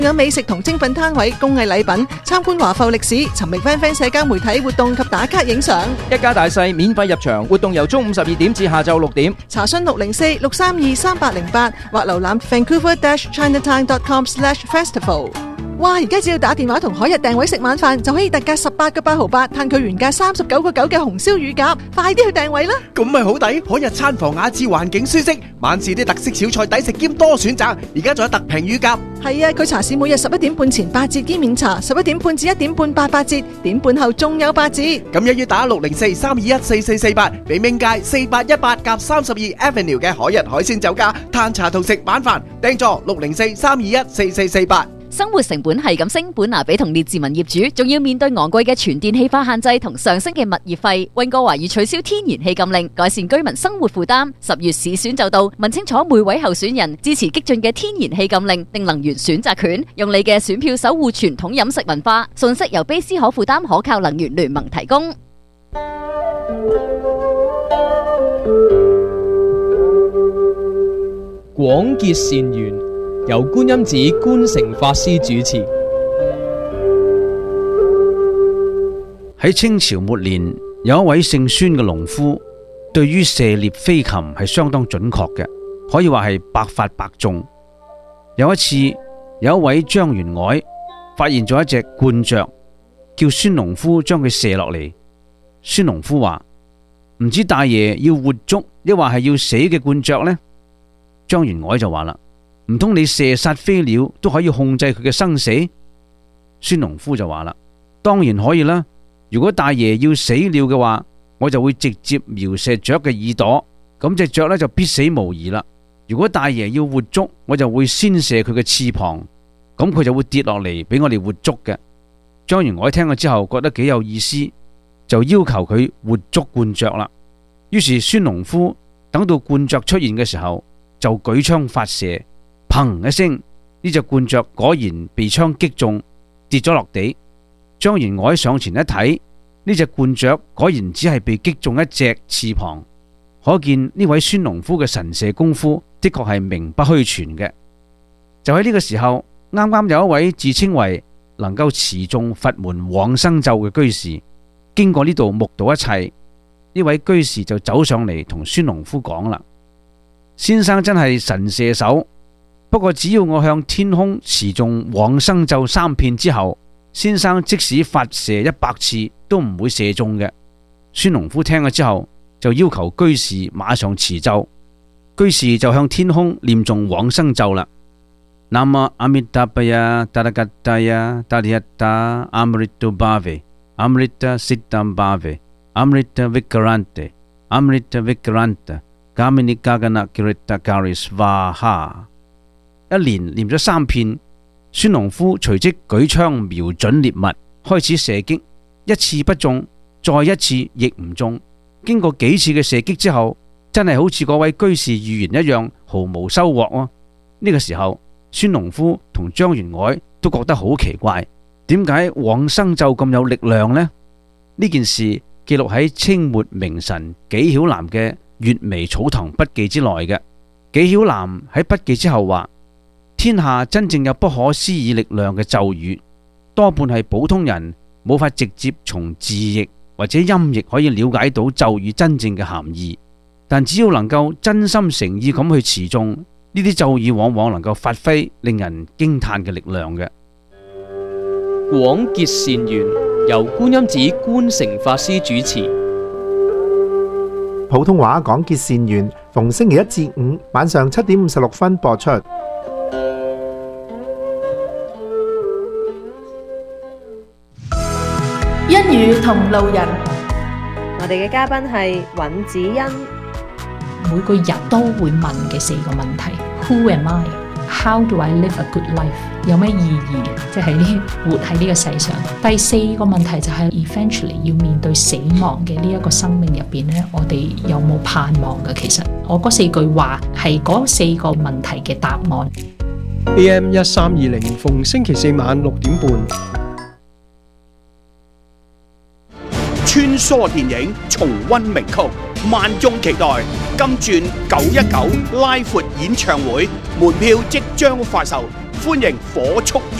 有美食同精品攤位、工藝禮品，參觀華埠歷史，尋覓 FanFan 社交媒體活動及打卡影相。 一家大細免費入場，活動由中午12點至下晝6點。 查詢604-632-3808或瀏覽 Vancouver-Chinatown.com/festival。哇！而家只要打電話同海日訂位食晚飯，就可以特價18個8毫8，嘆佢原價39個9嘅紅燒乳鴿，快啲去訂位啦！ 咁咪好抵，海日餐房雅致，環境舒適，晚市啲特色小菜抵食兼多選擇，而家仲有特平乳鴿。 係啊，佢茶市每日11點半前8折兼免茶，11點半至1點半8折，點半後仲有8折。 咁一於打604-321-4448，俾明街4818-32 Avenue 嘅海日海鮮酒家，嘆茶同食晚飯，訂座604-321-4448。 生活成本係咁升，本拿比同列治文業主仲要面對昂貴嘅全電氣化限制同上升嘅物業費。溫哥華已取消天然氣禁令，改善居民生活負擔。10月市選就到，問清楚每位候選人支持激進嘅天然氣禁令定能源選擇權，用你嘅選票守護傳統飲食文化。信息由卑斯可負擔可靠能源聯盟提供。 廣結善緣，由觀音寺觀誠法師主持。 喺清朝末年，有一位姓孫嘅農夫，對於射獵飛禽係相當準確嘅，可以話係百發百中。有一次，有一位張員外發現咗一隻冠雀，叫孫農夫將佢射落嚟。孫農夫話：唔知大爺要活捉，抑或係要死嘅冠雀呢？張員外就話啦：唔通你射殺飛鳥都可以控制佢嘅生死？孫農夫就話啦：當然可以啦。如果大爺要死鳥嘅話，我就會直接瞄射雀嘅耳朵，咁隻雀呢就必死無疑啦。如果大爺要活捉，我就會先射佢嘅翅膀，咁佢就會跌落嚟俾我哋活捉嘅。張員外聽咗之後覺得幾有意思，就要求佢活捉冠雀啦。於是孫農夫等到冠雀出現嘅時候，就舉槍發射，砰一聲，呢隻冠雀果然被槍擊中，跌咗落地。張員外上前一睇，呢隻冠雀果然只係被擊中一隻翅膀，可見呢位孫農夫嘅神射功夫的確係名不虛傳嘅。就喺呢個時候，啱啱有一位自稱為能夠持誦佛門往生咒嘅居士經過呢度目睹一切，呢位居士就走上嚟同孫農夫講啦：先生真係神射手，不過只要我向天空持誦往生咒3遍之後，先生即使發射100次都唔會射中嘅。孫農夫聽咗之後就要求居士馬上持咒，居士就向天空念誦往生咒啦。南無阿彌達巴呀達達格達呀達利一達阿姆利多巴維阿姆利達悉達巴維阿姆利達維格蘭特阿姆利達維格蘭特加米尼加格納吉利達加里斯瓦哈。一連念咗3遍，孫農夫隨即舉槍瞄準獵物，開始射擊，一次不中，再一次亦唔中。經過幾次嘅射擊之後，真係好似嗰位居士預言一樣，毫無收穫哦。呢個時候，孫農夫同張員外都覺得好奇怪，點解往生咒咁有力量呢？呢件事記錄喺清末名臣紀曉嵐嘅《閱微草堂筆記》之內嘅。紀曉嵐喺筆記之後話：天下真正有不可思議力量嘅咒語，多半係普通人冇法直接從字譯或者音譯可以了解到咒語真正嘅含義，但只要能夠真心誠意咁去持誦，呢啲咒語往往能夠發揮令人驚嘆嘅力量嘅。 廣結善緣，由觀音寺觀誠法師主持。 普通話廣結善緣，逢星期1至5晚上7點56分播出。 一語同路人， 我哋嘅嘉賓係尹子欣。 每個人都會問嘅4個問題 ：Who am I? How do I live a good life? 有咩意義？即係活喺呢個世上。第4個問題就係 eventually 要面對死亡嘅呢一個生命入邊呢，我哋有冇盼望嘅？其實我嗰4句話係嗰4個問題嘅答案。 AM 1320逢星期4晚6點半。 穿梭電影，重溫名曲，萬眾期待金鑽919拉闊演唱會，門票即將發售， 歡迎火速